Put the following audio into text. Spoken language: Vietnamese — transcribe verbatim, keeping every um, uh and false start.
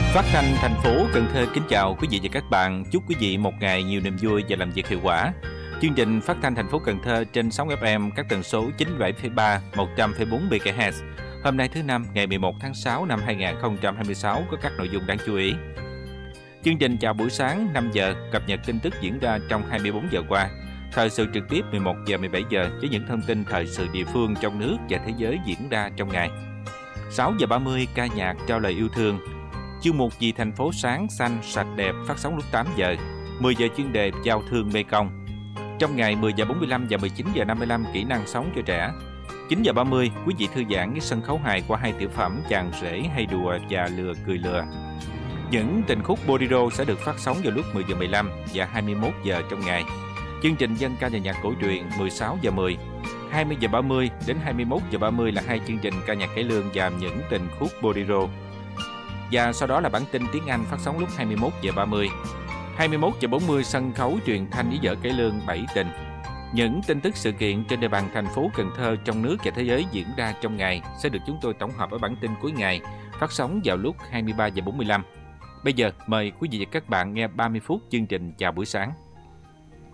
Phát thanh thành phố Cần Thơ kính chào quý vị và các bạn. Chúc quý vị một ngày nhiều niềm vui và làm việc hiệu quả. Chương trình phát thanh thành phố Cần Thơ trên sóng ép em các tần số chín mươi bảy phẩy ba, một trăm phẩy bốn mê ga héc. Hôm nay thứ năm ngày mười một tháng sáu năm hai nghìn không trăm hai mươi sáu có các nội dung đáng chú ý. Chương trình chào buổi sáng năm giờ cập nhật tin tức diễn ra trong hai mươi bốn giờ qua. Thời sự trực tiếp mười một giờ mười bảy giờ với những thông tin thời sự địa phương trong nước và thế giới diễn ra trong ngày. sáu giờ ba mươi ca nhạc trao lời yêu thương. Chương mục Vì thành phố sáng, xanh, sạch đẹp phát sóng lúc tám giờ, mười giờ chuyên đề giao thương Mê Công. Trong ngày mười giờ bốn mươi lăm và mười chín giờ năm mươi lăm kỹ năng sống cho trẻ. chín giờ ba mươi quý vị thư giãn với sân khấu hài qua hai tiểu phẩm Chàng rể hay đùa và lừa cười lừa. Những tình khúc bolero sẽ được phát sóng vào lúc mười giờ mười lăm và hai mươi mốt giờ trong ngày. Chương trình dân ca và nhạc cổ truyền mười sáu giờ mười, hai mươi giờ ba mươi đến hai mươi mốt giờ ba mươi là hai chương trình ca nhạc cải lương và những tình khúc bolero. Và sau đó là bản tin tiếng Anh phát sóng lúc hai mươi mốt giờ ba mươi. hai mươi mốt giờ bốn mươi sân khấu truyền thanh với vở cải lương Bảy Tình. Những tin tức sự kiện trên địa bàn thành phố Cần Thơ trong nước và thế giới diễn ra trong ngày sẽ được chúng tôi tổng hợp ở bản tin cuối ngày, phát sóng vào lúc hai mươi ba giờ bốn mươi lăm. Bây giờ mời quý vị và các bạn nghe ba mươi phút chương trình chào buổi sáng.